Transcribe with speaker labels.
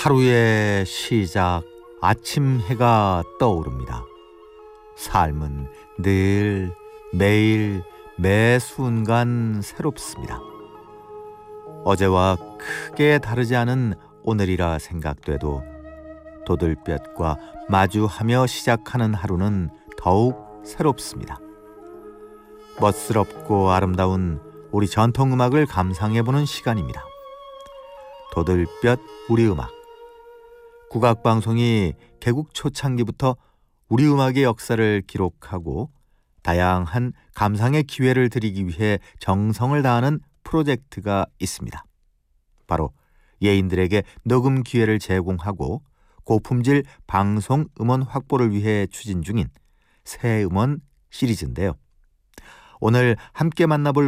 Speaker 1: 하루의 시작, 아침 해가 떠오릅니다. 삶은 늘, 매일, 매 순간 새롭습니다. 어제와 크게 다르지 않은 오늘이라 생각돼도 도들볕과 마주하며 시작하는 하루는 더욱 새롭습니다. 멋스럽고 아름다운 우리 전통음악을 감상해보는 시간입니다. 도들볕 우리 음악. 국악방송이 개국 초창기부터 우리 음악의 역사를 기록하고 다양한 감상의 기회를 드리기 위해 정성을 다하는 프로젝트가 있습니다. 바로 예인들에게 녹음 기회를 제공하고 고품질 방송 음원 확보를 위해 추진 중인 새 음원 시리즈인데요. 오늘 함께 만나볼